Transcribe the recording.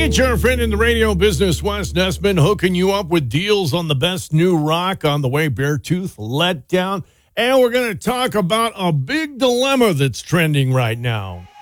It's your friend in the radio business, Wes Nessman, hooking you up with deals on the best new rock on the way, Beartooth Letdown. And we're going to talk about a big dilemma that's trending right now.